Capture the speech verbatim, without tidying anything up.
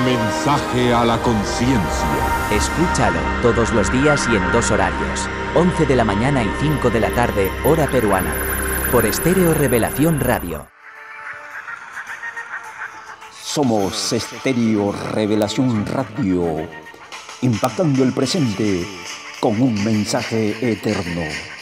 Mensaje a la conciencia. Escúchalo todos los días y en dos horarios. once de la mañana y cinco de la tarde, hora peruana. Por Estéreo Revelación Radio. Somos Estéreo Revelación Radio, impactando el presente con un mensaje eterno.